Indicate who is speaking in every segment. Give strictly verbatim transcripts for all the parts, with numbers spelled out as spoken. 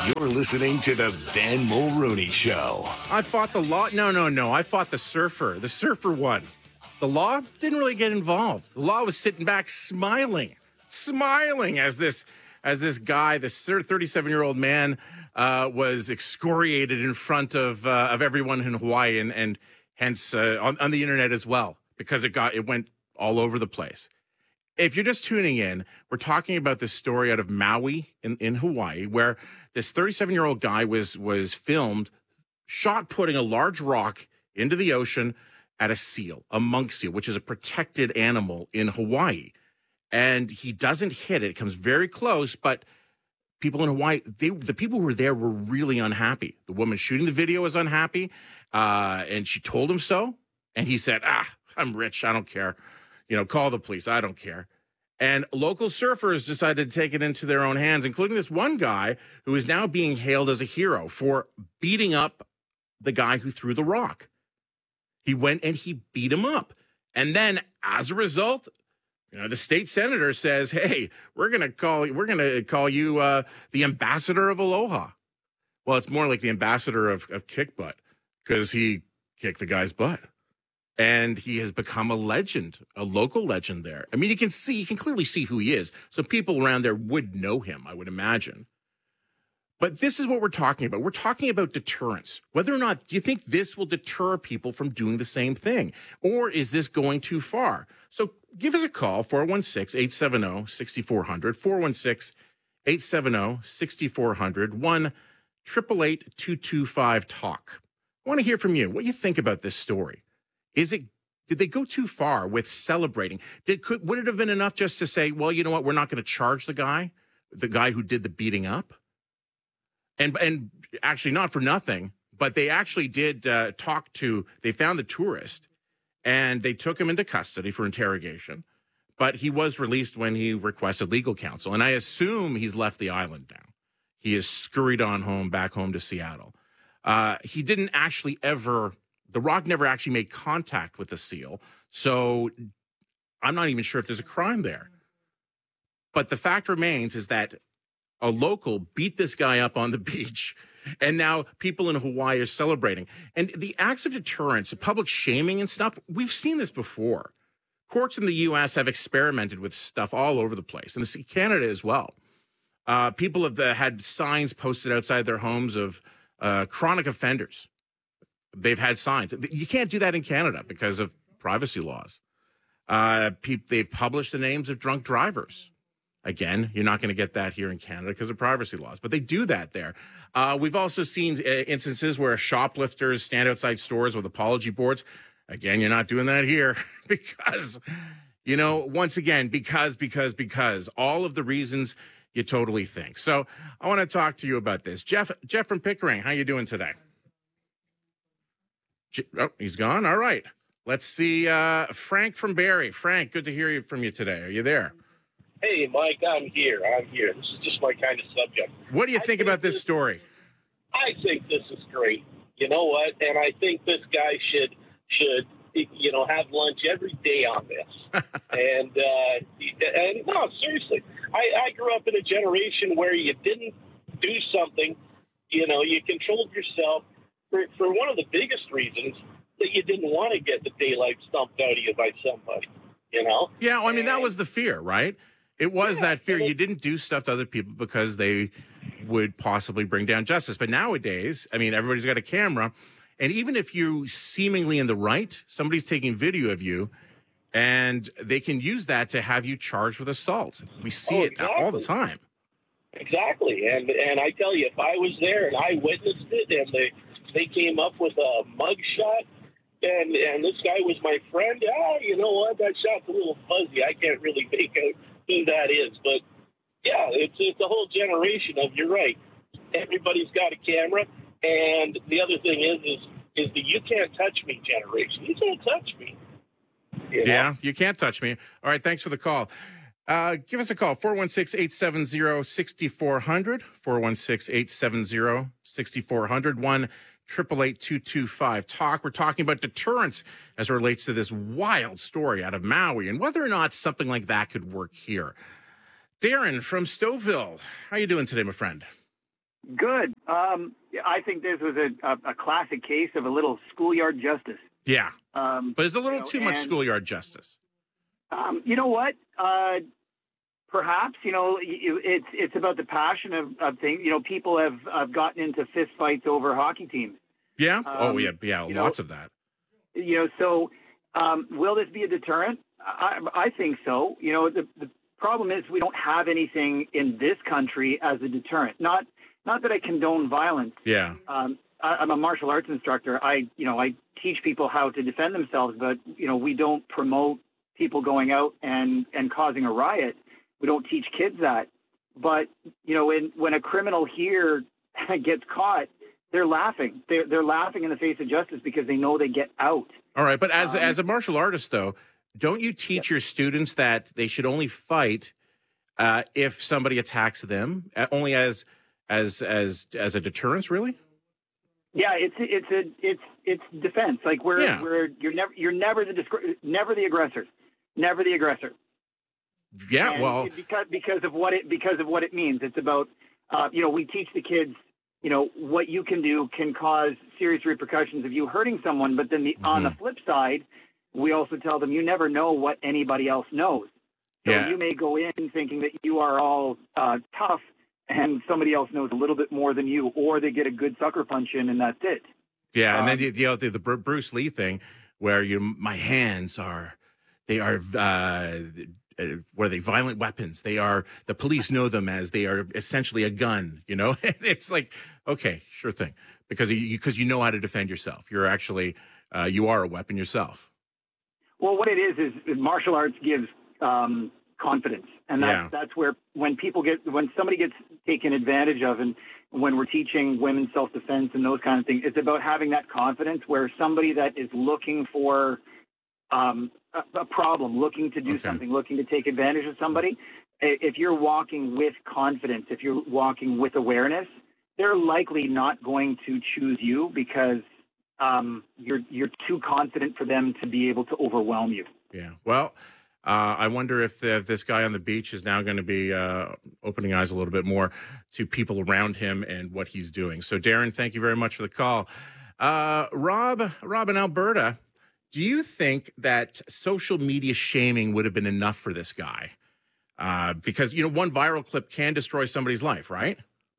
Speaker 1: You're listening to the Ben Mulrooney Show.
Speaker 2: I fought the law. No, no, no. I fought the surfer. The surfer won. The law didn't really get involved. The law was sitting back smiling, smiling as this as this guy, this thirty-seven-year-old man, uh, was excoriated in front of uh, of everyone in Hawaii and, and hence uh, on, on the internet as well, because it got it went all over the place. If you're just tuning in, we're talking about this story out of Maui in, in Hawaii, where this thirty-seven-year-old guy was was filmed, shot putting a large rock into the ocean at a seal, a monk seal, which is a protected animal in Hawaii. And he doesn't hit it. It comes very close, but people in Hawaii, they, the people who were there were really unhappy. The woman shooting the video was unhappy, uh, and she told him so. And he said, ah, I'm rich. I don't care. You know, call the police. I don't care. And local surfers decided to take it into their own hands, including this one guy who is now being hailed as a hero for beating up the guy who threw the rock. He went and he beat him up. And then as a result, you know, the state senator says, hey, we're going to call we're going to call you uh, the ambassador of Aloha. Well, it's more like the ambassador of, of kick butt, because he kicked the guy's butt. And he has become a legend, a local legend there. I mean, you can see, you can clearly see who he is. So people around there would know him, I would imagine. But this is what we're talking about. We're talking about deterrence. Whether or not, do you think this will deter people from doing the same thing? Or is this going too far? So give us a call, four one six, eight seven zero, six four zero zero, four one six, eight seven zero, six four zero zero, one eight eight eight, two two five, talk. I want to hear from you. What do you think about this story? Is it, did they go too far with celebrating? Did, could, would it have been enough just to say, well, you know what, we're not going to charge the guy, the guy who did the beating up? And and actually not for nothing, but they actually did uh, talk to, they found the tourist and they took him into custody for interrogation. But he was released when he requested legal counsel. And I assume he's left the island now. He is scurried on home, back home to Seattle. Uh, he didn't actually ever, the rock never actually made contact with the seal. So I'm not even sure if there's a crime there. But the fact remains is that a local beat this guy up on the beach, and now people in Hawaii are celebrating. And the acts of deterrence, public shaming and stuff, we've seen this before. Courts in the U S have experimented with stuff all over the place, and Canada as well. Uh, people have uh, had signs posted outside their homes of uh, chronic offenders. They've had signs. You can't do that in Canada because of privacy laws. Uh, pe- they've published the names of drunk drivers. Again, you're not going to get that here in Canada because of privacy laws, but they do that there. Uh, we've also seen uh, instances where shoplifters stand outside stores with apology boards. Again, you're not doing that here because, you know, once again, because, because, because all of the reasons you totally think. So I want to talk to you about this. Jeff, Jeff from Pickering, how you doing today? Je- oh, he's gone. All right. Let's see. Uh, Frank from Barrie. Frank, good to hear you from you today. Are you there?
Speaker 3: Hey, Mike, I'm here. I'm here. This is just my kind of subject.
Speaker 2: What do you think, think about this story?
Speaker 3: I think this is great. You know what? And I think this guy should, should you know, have lunch every day on this. and, uh, and no, seriously. I, I grew up in a generation where you didn't do something, you know, you controlled yourself for, for one of the biggest reasons that you didn't want to get the daylight stumped out of you by somebody, you know?
Speaker 2: Yeah, well, I mean,
Speaker 3: and,
Speaker 2: that was the fear, right? It was
Speaker 3: yeah,
Speaker 2: that fear.
Speaker 3: it,
Speaker 2: you didn't do stuff to other people because they would possibly bring down justice. But nowadays, I mean, everybody's got a camera. And even if you're seemingly in the right, somebody's taking video of you, and they can use that to have you charged with assault. We see
Speaker 3: oh,
Speaker 2: it
Speaker 3: exactly.
Speaker 2: all the time.
Speaker 3: Exactly. And and I tell you, if I was there and I witnessed it and they, they came up with a mug shot, and, and this guy was my friend, ah, you know what, that shot's a little fuzzy. I can't really make out who that is. But, yeah, it's it's a whole generation of, you're right, everybody's got a camera. And the other thing is, is, is the you can't touch me generation. You can't touch me. You know?
Speaker 2: Yeah, you can't touch me. All right, thanks for the call. Uh, give us a call, four one six, eight seven zero, six four zero zero, four one six, eight seven zero, six four zero zero, one eight eight eight, two two five, talk. We're talking about deterrence as it relates to this wild story out of Maui and whether or not something like that could work here. Darren from Stouffville, how you doing today, my friend?
Speaker 4: Good. Um, I think this was a, a, a classic case of a little schoolyard justice.
Speaker 2: Yeah,
Speaker 4: Um,
Speaker 2: but it's a little
Speaker 4: you know,
Speaker 2: too much
Speaker 4: and,
Speaker 2: schoolyard justice.
Speaker 4: Um, you know what? Uh, perhaps, you know, you, it's it's about the passion of, of things. You know, people have, have gotten into fist fights over hockey teams.
Speaker 2: Yeah.
Speaker 4: Um,
Speaker 2: oh, yeah. Yeah. Lots
Speaker 4: know,
Speaker 2: of that.
Speaker 4: You know, so um, will this be a deterrent? I, I think so. You know, the, the problem is we don't have anything in this country as a deterrent. Not not that I condone violence.
Speaker 2: Yeah.
Speaker 4: Um, I, I'm a martial arts instructor. I, you know, I teach people how to defend themselves, but, you know, we don't promote people going out and, and causing a riot. We don't teach kids that. But, you know, when, when a criminal here gets caught, they're laughing. They're, they're laughing in the face of justice because they know they get out.
Speaker 2: All right. But as,
Speaker 4: um,
Speaker 2: as a martial artist, though, don't you teach yeah. your students that they should only fight uh, if somebody attacks them, uh, only as as as as a deterrence, really?
Speaker 4: Yeah, it's it's a it's it's defense. Like we're
Speaker 2: yeah.
Speaker 4: we're you're never you're never the disc- never the aggressor, never the aggressor.
Speaker 2: Yeah,
Speaker 4: and
Speaker 2: well,
Speaker 4: because because of what it because of what it means. It's about uh, you know we teach the kids you know what you can do can cause serious repercussions of you hurting someone. But then the, mm-hmm. on the flip side, we also tell them you never know what anybody else knows. So
Speaker 2: yeah.
Speaker 4: you may go in thinking that you are all uh, tough. And somebody else knows a little bit more than you, or they get a good sucker punch in, and that's it.
Speaker 2: Yeah,
Speaker 4: um,
Speaker 2: and then you know the, the Bruce Lee thing, where you my hands are, they are, uh, uh, what are they? Violent weapons. They are. The police know them as they are essentially a gun. You know, it's like okay, sure thing, because you because you know how to defend yourself. You're actually uh, you are a weapon yourself.
Speaker 4: Well, what it is is martial arts gives um, confidence. And that's,
Speaker 2: yeah.
Speaker 4: that's where when people get, when somebody gets taken advantage of, and when we're teaching women self-defense and those kind of things, it's about having that confidence where somebody that is looking for um, a, a problem, looking to do
Speaker 2: okay.
Speaker 4: something, looking to take advantage of somebody, if you're walking with confidence, if you're walking with awareness, they're likely not going to choose you because um, you're, you're too confident for them to be able to overwhelm you.
Speaker 2: Yeah. Well, Uh, I wonder if, the, if this guy on the beach is now going to be uh, opening eyes a little bit more to people around him and what he's doing. So, Darren, thank you very much for the call. Uh, Rob, Rob in Alberta, do you think that social media shaming would have been enough for this guy? Uh, because, you know, one viral clip can destroy somebody's life, right?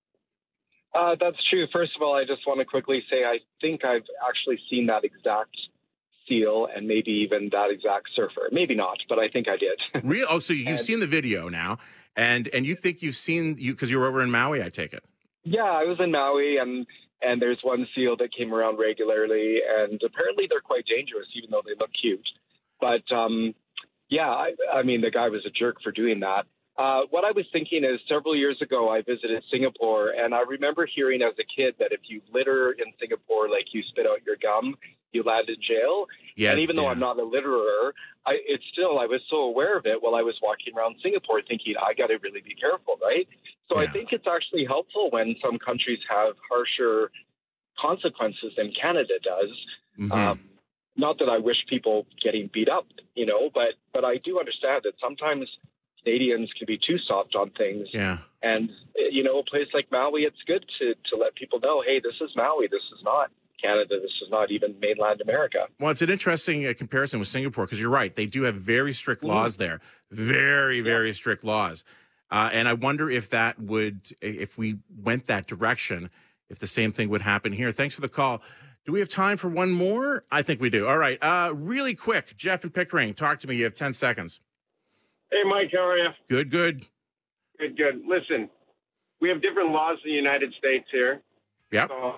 Speaker 5: Uh, that's true. First of all, I just want to quickly say I think I've actually seen that exact seal and maybe even that exact surfer. Maybe not, but I think I did.
Speaker 2: Real? Oh, so you've
Speaker 5: and,
Speaker 2: seen the video now, and and you think you've seen you because you were over in Maui, I take it.
Speaker 5: Yeah, I was in Maui, and and there's one seal that came around regularly, and apparently they're quite dangerous, even though they look cute. But um, yeah, I, I mean, the guy was a jerk for doing that. Uh, what I was thinking is several years ago, I visited Singapore, and I remember hearing as a kid that if you litter in Singapore, like you spit out your gum, you land in jail.
Speaker 2: Yeah,
Speaker 5: and even though
Speaker 2: yeah.
Speaker 5: I'm not a litterer, I, it's still, I was so aware of it while I was walking around Singapore thinking, I got to really be careful, right? So
Speaker 2: yeah.
Speaker 5: I think it's actually helpful when some countries have harsher consequences than Canada does.
Speaker 2: Mm-hmm. Um,
Speaker 5: not that I wish people getting beat up, you know, but, but I do understand that sometimes Canadians can be too soft on things.
Speaker 2: Yeah.
Speaker 5: And, you know, a place like Maui, it's good to, to let people know, hey, this is Maui. This is not Canada. This is not even mainland America.
Speaker 2: Well, it's an interesting uh, comparison with Singapore because you're right. They do have very strict laws there. Very, very yeah. strict laws. Uh, and I wonder if that would, if we went that direction, if the same thing would happen here. Thanks for the call. Do we have time for one more? I think we do. All right. Uh, really quick, Jeff and Pickering, talk to me. You have ten seconds.
Speaker 6: Hey, Mike, how are you?
Speaker 2: Good, good.
Speaker 6: Good, good. Listen, we have different laws in the United States here.
Speaker 2: Yep.
Speaker 6: Uh,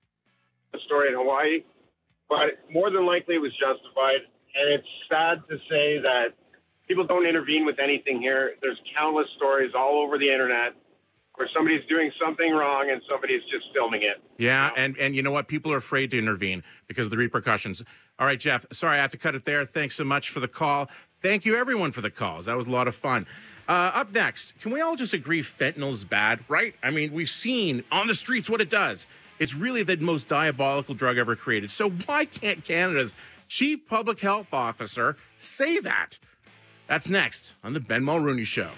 Speaker 6: the story in Hawaii, but more than likely it was justified. And it's sad to say that people don't intervene with anything here. There's countless stories all over the internet where somebody's doing something wrong and somebody's just filming it.
Speaker 2: Yeah,
Speaker 6: you know?
Speaker 2: and, and you know what? People are afraid to intervene because of the repercussions. All right, Jeff, sorry I have to cut it there. Thanks so much for the call. Thank you, everyone, for the calls. That was a lot of fun. Uh, up next, can we all just agree fentanyl's bad, right? I mean, we've seen on the streets what it does. It's really the most diabolical drug ever created. So why can't Canada's chief public health officer say that? That's next on the Ben Mulrooney Show.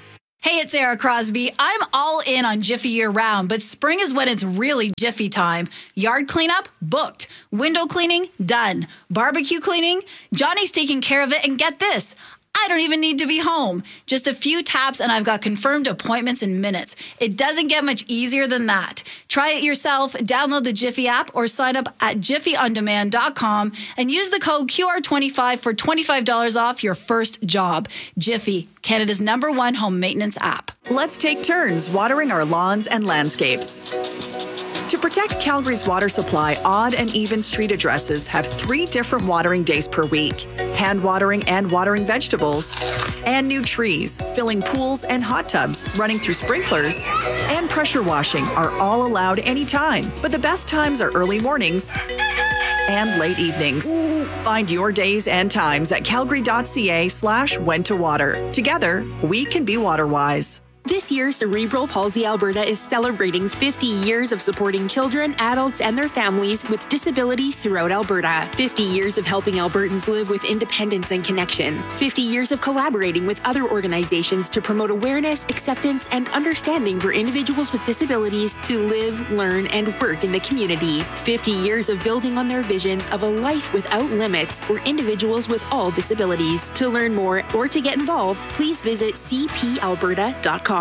Speaker 7: Hey, it's Sarah Crosby. I'm all in on Jiffy year-round, but spring is when it's really Jiffy time. Yard cleanup? Booked. Window cleaning? Done. Barbecue cleaning? Johnny's taking care of it, and get this. I don't even need to be home. Just a few taps and I've got confirmed appointments in minutes. It doesn't get much easier than that. Try it yourself, download the Jiffy app or sign up at jiffy on demand dot com and use the code Q R twenty-five for twenty-five dollars off your first job. Jiffy, Canada's number one home maintenance app.
Speaker 8: Let's take turns watering our lawns and landscapes. To protect Calgary's water supply, odd and even street addresses have three different watering days per week. Hand watering and watering vegetables, and new trees, filling pools and hot tubs, running through sprinklers, and pressure washing are all allowed anytime. But the best times are early mornings and late evenings. Find your days and times at calgary.ca slash when to water. Together, we can be water wise.
Speaker 9: This year, Cerebral Palsy Alberta is celebrating fifty years of supporting children, adults, and their families with disabilities throughout Alberta. fifty years of helping Albertans live with independence and connection. fifty years of collaborating with other organizations to promote awareness, acceptance, and understanding for individuals with disabilities to live, learn, and work in the community. fifty years of building on their vision of a life without limits for individuals with all disabilities. To learn more or to get involved, please visit c p alberta dot com.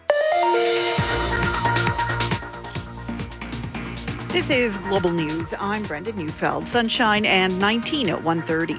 Speaker 8: This is Global News. I'm Brenda Neufeld. Sunshine and nineteen at one thirty.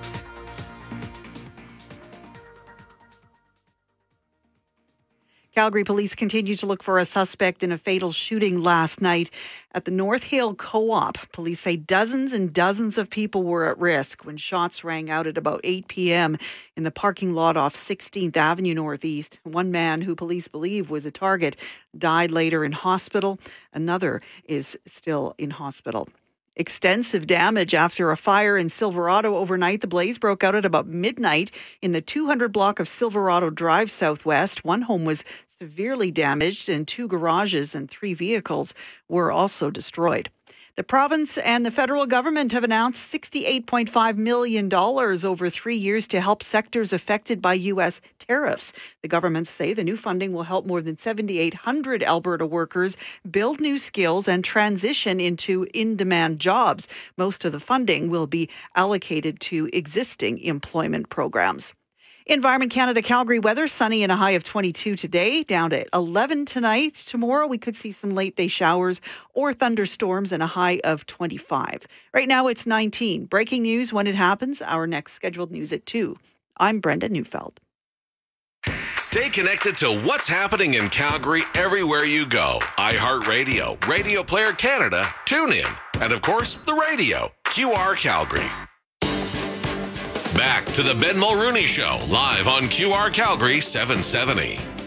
Speaker 8: Calgary police continue to look for a suspect in a fatal shooting last night at the North Hill Co-op. Police say dozens and dozens of people were at risk when shots rang out at about eight p.m. in the parking lot off sixteenth Avenue Northeast. One man, who police believe was a target, died later in hospital. Another is still in hospital. Extensive damage after a fire in Silverado overnight. The blaze broke out at about midnight in the two hundred block of Silverado Drive Southwest. One home was severely damaged and two garages and three vehicles were also destroyed. The province and the federal government have announced sixty-eight point five million dollars over three years to help sectors affected by U S tariffs. The governments say the new funding will help more than seven thousand eight hundred Alberta workers build new skills and transition into in-demand jobs. Most of the funding will be allocated to existing employment programs. Environment Canada Calgary weather, sunny and a high of twenty-two today, down to eleven tonight. Tomorrow we could see some late day showers or thunderstorms and a high of twenty-five. Right now it's nineteen. Breaking news when it happens. Our next scheduled news at two. I'm Brenda Neufeld.
Speaker 1: Stay connected to what's happening in Calgary everywhere you go. iHeartRadio, Radio Player Canada, TuneIn, and of course, the radio, Q R Calgary. Back to the Ben Mulrooney Show, live on Q R Calgary seven seventy.